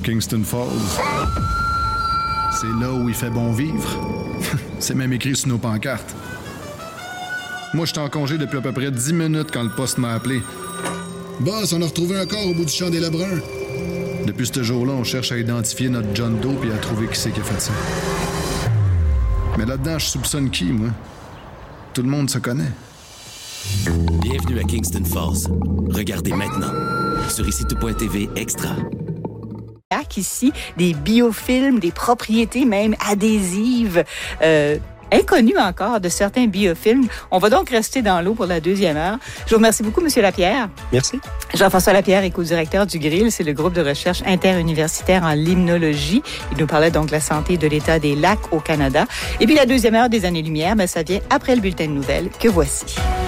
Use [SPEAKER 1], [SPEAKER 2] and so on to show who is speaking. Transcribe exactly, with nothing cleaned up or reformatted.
[SPEAKER 1] Kingston Falls. C'est là où il fait bon vivre. C'est même écrit sur nos pancartes. Moi, j'étais en congé depuis à peu près dix minutes quand le poste m'a appelé.
[SPEAKER 2] Boss, on a retrouvé un corps au bout du champ des Lebrun.
[SPEAKER 1] Depuis ce jour-là, on cherche à identifier notre John Doe et à trouver qui c'est qui a fait ça. Mais là-dedans, je soupçonne qui, moi? Tout le monde se connaît.
[SPEAKER 3] Bienvenue à Kingston Falls. Regardez maintenant sur ici tout point t v Extra.
[SPEAKER 4] Ici, des biofilms, des propriétés même adhésives, euh, inconnues encore de certains biofilms. On va donc rester dans l'eau pour la deuxième heure. Je vous remercie beaucoup, M. Lapierre.
[SPEAKER 5] Merci.
[SPEAKER 4] Jean-François Lapierre est co-directeur du GRIL, c'est le groupe de recherche interuniversitaire en limnologie. Il nous parlait donc de la santé et de l'état des lacs au Canada. Et puis la deuxième heure des Années-Lumière, ben, ça vient après le bulletin de nouvelles que voici.